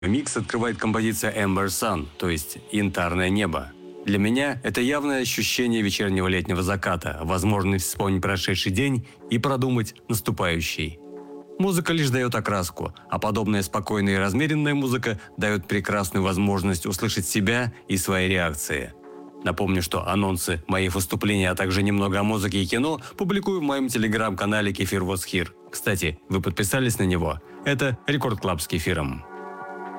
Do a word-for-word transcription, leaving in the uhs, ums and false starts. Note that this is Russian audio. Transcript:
Микс открывает композиция Ember Sun, то есть «Янтарное небо». Для меня это явное ощущение вечернего летнего заката, возможность вспомнить прошедший день и продумать наступающий. Музыка лишь дает окраску, а подобная спокойная и размеренная музыка дает прекрасную возможность услышать себя и свои реакции. Напомню, что анонсы моих выступлений, а также немного о музыке и кино публикую в моем телеграм-канале Кефир Was Here. Кстати, вы подписались на него? Это Рекорд Клаб с Кефиром.